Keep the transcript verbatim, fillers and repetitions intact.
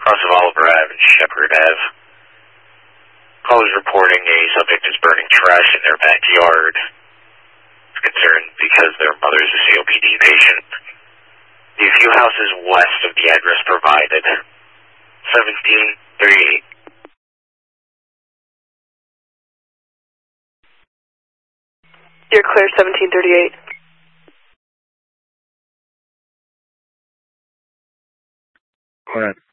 Cross of Oliver Avenue and Shepherd Avenue. Callers reporting a subject is burning trash in their backyard. It's concerned because their mother is a C O P D patient. The few houses west of the address provided. seventeen thirty-eight. You're clear, seventeen thirty-eight. All right.